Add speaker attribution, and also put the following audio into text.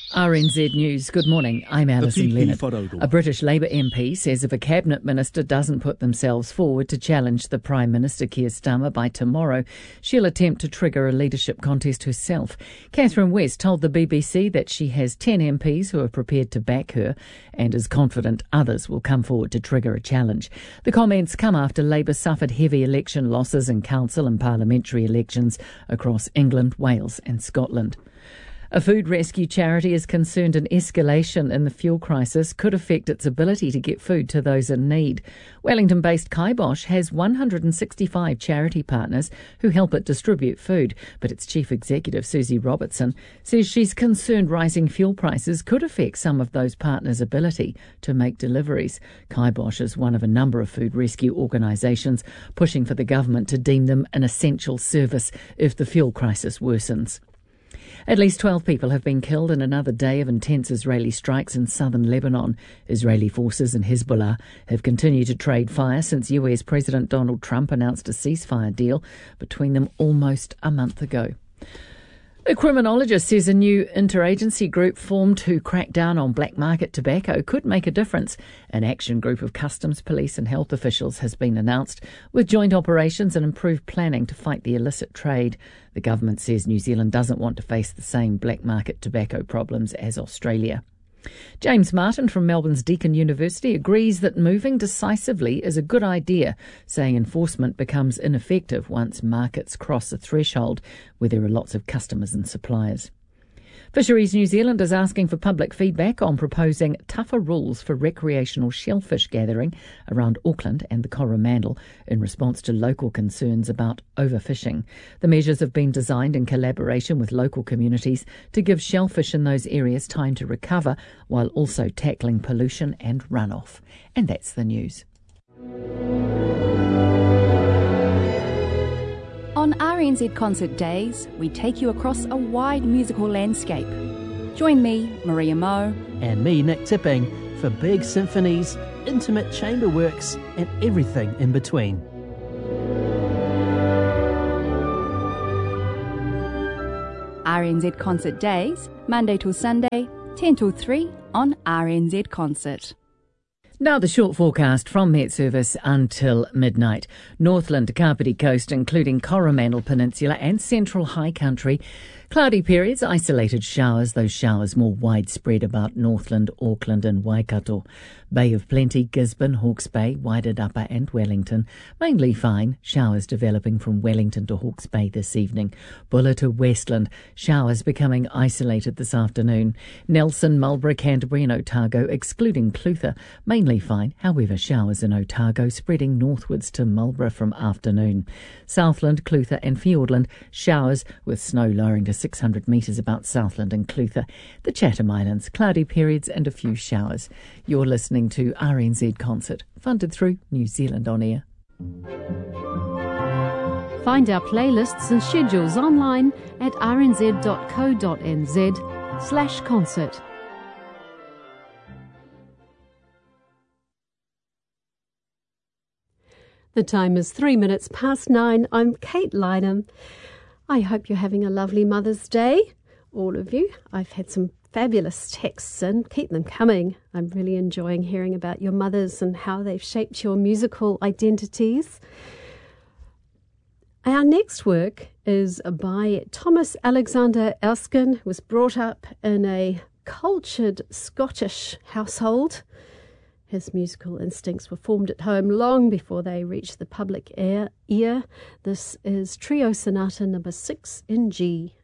Speaker 1: RNZ News. Good morning. I'm Alison Leonard. A British Labour MP says if a cabinet minister doesn't put themselves forward to challenge the Prime Minister Keir Starmer by tomorrow, she'll attempt to trigger a leadership contest herself. Catherine West told the BBC that she has 10 MPs who are prepared to back her and is confident others will come forward to trigger a challenge. The comments come after Labour suffered heavy election losses in council and parliamentary elections across England, Wales and Scotland. A food rescue charity is concerned an escalation in the fuel crisis could affect its ability to get food to those in need. Wellington-based Kibosh has 165 charity partners who help it distribute food, but its chief executive, Susie Robertson, says she's concerned rising fuel prices could affect some of those partners' ability to make deliveries. Kibosh is one of a number of food rescue organisations pushing for the government to deem them an essential service if the fuel crisis worsens. At least 12 people have been killed in another day of intense Israeli strikes in southern Lebanon. Israeli forces and Hezbollah have continued to trade fire since US President Donald Trump announced a ceasefire deal between them almost a month ago. A criminologist says a new interagency group formed to crack down on black market tobacco could make a difference. An action group of customs, police and health officials has been announced with joint operations and improved planning to fight the illicit trade. The government says New Zealand doesn't want to face the same black market tobacco problems as Australia. James Martin from Melbourne's Deakin University agrees that moving decisively is a good idea, saying enforcement becomes ineffective once markets cross a threshold where there are lots of customers and suppliers. Fisheries New Zealand is asking for public feedback on proposing tougher rules for recreational shellfish gathering around Auckland and the Coromandel in response to local concerns about overfishing. The measures have been designed in collaboration with local communities to give shellfish in those areas time to recover while also tackling pollution and runoff. And that's the news.
Speaker 2: On RNZ Concert Days, we take you across a wide musical landscape. Join me, Maria Moe,
Speaker 3: and me, Nick Tipping, for big symphonies, intimate chamber works, and everything in between.
Speaker 2: RNZ Concert Days, Monday till Sunday, 10 till 3 on RNZ Concert.
Speaker 1: Now the short forecast from Met Service until midnight. Northland, Kapiti Coast, including Coromandel Peninsula and Central High Country. Cloudy periods, isolated showers, those showers more widespread about Northland, Auckland and Waikato. Bay of Plenty, Gisborne, Hawke's Bay, Wairarapa and Wellington. Mainly fine, showers developing from Wellington to Hawke's Bay this evening. Buller to Westland, showers becoming isolated this afternoon. Nelson, Marlborough, Canterbury and Otago, excluding Clutha. Mainly fine, however showers in Otago spreading northwards to Marlborough from afternoon. Southland, Clutha and Fiordland, showers with snow lowering to 600 metres about Southland and Clutha. The Chatham Islands, cloudy periods and a few showers. You're listening to RNZ Concert, funded through New Zealand On Air.
Speaker 4: Find our playlists and schedules online at rnz.co.nz/concert. The time is 3 minutes past 9. I'm Kate Lynham. I hope you're having a lovely Mother's Day, all of you. I've had some fabulous texts in. Keep them coming. I'm really enjoying hearing about your mothers and how they've shaped your musical identities. Our next work is by Thomas Alexander Erskine, who was brought up in a cultured Scottish household. His musical instincts were formed at home long before they reached the public ear. This is Trio Sonata number 6 in G.